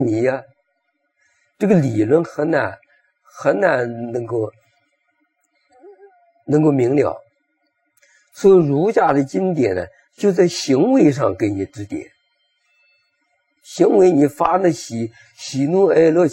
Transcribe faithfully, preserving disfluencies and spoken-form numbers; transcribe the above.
你呀、啊，这个理论很难很难能够能够明了。所以儒家的经典呢，就在行为上给你指点。行为你发那喜喜怒哀乐